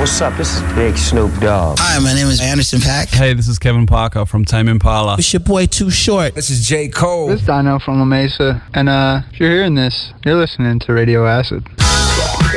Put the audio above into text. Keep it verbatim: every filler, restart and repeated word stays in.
What's up? This is Big Snoop Dogg. Hi, my name is Anderson .Paak. Hey, this is Kevin Parker from Tame Impala. It's your boy Too Short. This is J. Cole. This is Dino from La Mesa. And uh, if you're hearing this, you're listening to Radio Acid.